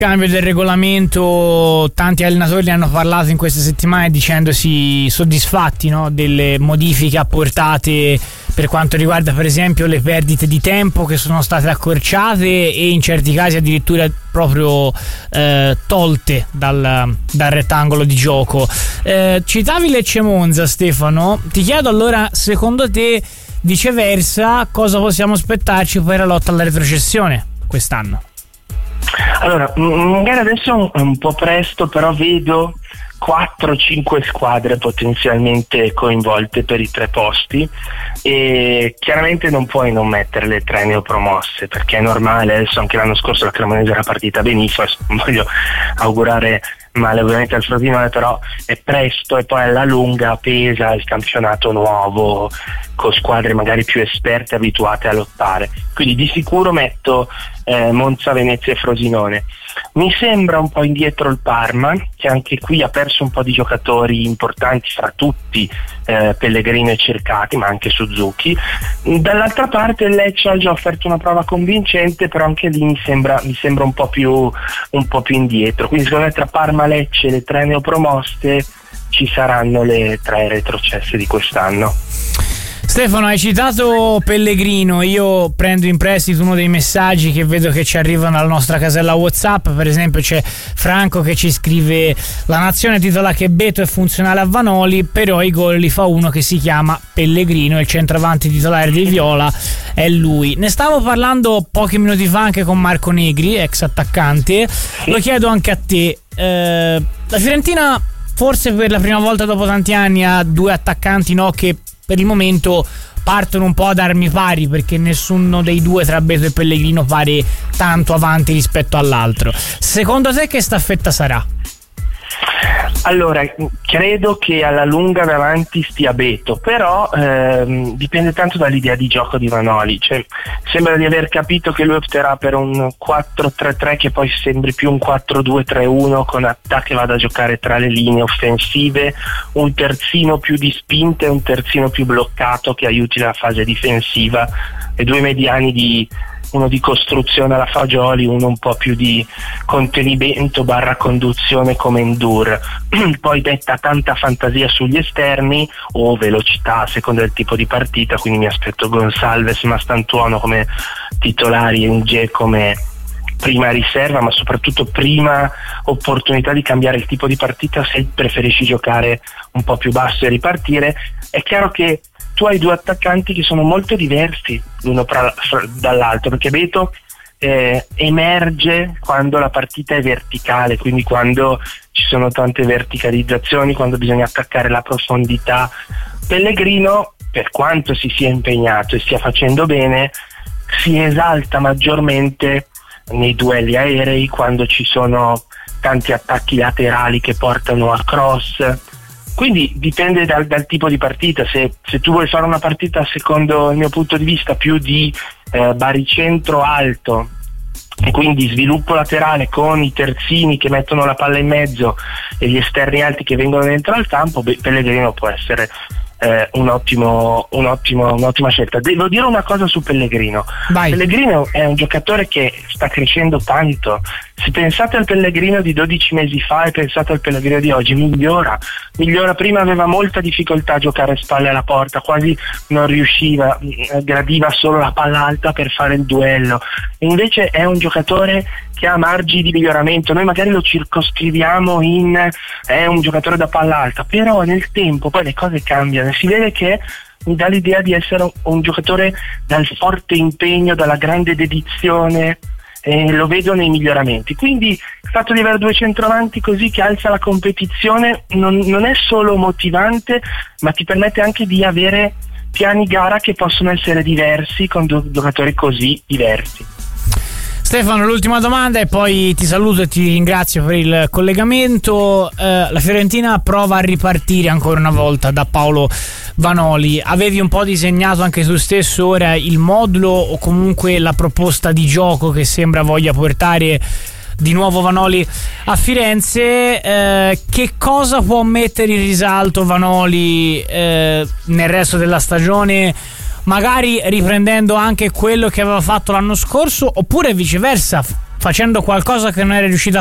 Cambio del regolamento, tanti allenatori ne hanno parlato in queste settimane dicendosi soddisfatti, no, delle modifiche apportate per quanto riguarda per esempio le perdite di tempo che sono state accorciate e in certi casi addirittura proprio tolte dal rettangolo di gioco. Citavi Lecce Monza, Stefano, ti chiedo allora, secondo te viceversa cosa possiamo aspettarci per la lotta alla retrocessione quest'anno? Allora, magari adesso è un po' presto, però vedo 4-5 squadre potenzialmente coinvolte per i 3 posti e chiaramente non puoi non mettere le 3 neopromosse, perché è normale. Adesso anche l'anno scorso la Cremonese era partita benissimo, non voglio augurare male ovviamente al Frosinone, però è presto e poi alla lunga pesa il campionato nuovo con squadre magari più esperte, abituate a lottare. Quindi di sicuro metto Monza, Venezia e Frosinone. Mi sembra un po' indietro il Parma, che anche qui ha perso un po' di giocatori importanti, fra tutti Pellegrino e Cercati, ma anche Suzuki. Dall'altra parte il Lecce ha già offerto una prova convincente, però anche lì mi sembra un po' più indietro. Quindi secondo me tra Parma, Lecce e le 3 neopromosse ci saranno le 3 retrocesse di quest'anno. Stefano, hai citato Pellegrino, io prendo in prestito uno dei messaggi che vedo che ci arrivano alla nostra casella WhatsApp. Per esempio c'è Franco che ci scrive: la nazione titola che Beto è funzionale a Vanoli, però i gol li fa uno che si chiama Pellegrino, il centravanti titolare di Viola è lui. Ne stavo parlando pochi minuti fa anche con Marco Negri, ex attaccante. Lo chiedo anche a te, la Fiorentina forse per la prima volta dopo tanti anni ha 2 attaccanti, no, che per il momento partono un po' ad armi pari, perché nessuno dei 2 tra Beto e Pellegrino pare tanto avanti rispetto all'altro. Secondo te che staffetta sarà? Allora, credo che alla lunga davanti stia Beto, però dipende tanto dall'idea di gioco di Vanoli. Cioè, sembra di aver capito che lui opterà per un 4-3-3 che poi sembri più un 4-2-3-1 con Attà che vada a giocare tra le linee offensive, un terzino più di spinte e un terzino più bloccato che aiuti la fase difensiva, e 2 mediani uno di costruzione alla Fagioli, uno un po' più di contenimento / conduzione come Endur. Poi detta tanta fantasia sugli esterni o velocità a seconda del tipo di partita, quindi mi aspetto Gonsalves, Mastantuono come titolari e Unge come prima riserva, ma soprattutto prima opportunità di cambiare il tipo di partita se preferisci giocare un po' più basso e ripartire. È chiaro che tu hai 2 attaccanti che sono molto diversi l'uno dall'altro, perché Beto emerge quando la partita è verticale, quindi quando ci sono tante verticalizzazioni, quando bisogna attaccare la profondità. Pellegrino, per quanto si sia impegnato e stia facendo bene, si esalta maggiormente nei duelli aerei, quando ci sono tanti attacchi laterali che portano a cross. Quindi dipende dal tipo di partita. Se tu vuoi fare una partita, secondo il mio punto di vista, più di baricentro alto e quindi sviluppo laterale con i terzini che mettono la palla in mezzo e gli esterni alti che vengono dentro al campo, Pellegrino può essere un'ottima scelta. Devo dire una cosa su Pellegrino. Vai. Pellegrino è un giocatore che sta crescendo tanto. Se pensate al Pellegrino di 12 mesi fa e pensate al Pellegrino di oggi, migliora. Prima aveva molta difficoltà a giocare a spalle alla porta, quasi non riusciva, gradiva solo la palla alta per fare il duello. Invece è un giocatore che ha margini di miglioramento. Noi magari lo circoscriviamo è un giocatore da palla alta, però nel tempo poi le cose cambiano. Si vede che mi dà l'idea di essere un giocatore dal forte impegno, dalla grande dedizione, lo vedo nei miglioramenti. Quindi il fatto di avere 2 centravanti così che alza la competizione non è solo motivante, ma ti permette anche di avere piani gara che possono essere diversi con 2 giocatori così diversi. Stefano, l'ultima domanda e poi ti saluto e ti ringrazio per il collegamento. La Fiorentina prova a ripartire ancora una volta da Paolo Vanoli. Avevi un po' disegnato anche tu stesso ora il modulo o comunque la proposta di gioco che sembra voglia portare di nuovo Vanoli a Firenze. Che cosa può mettere in risalto Vanoli nel resto della stagione, magari riprendendo anche quello che aveva fatto l'anno scorso, oppure viceversa facendo qualcosa che non era riuscito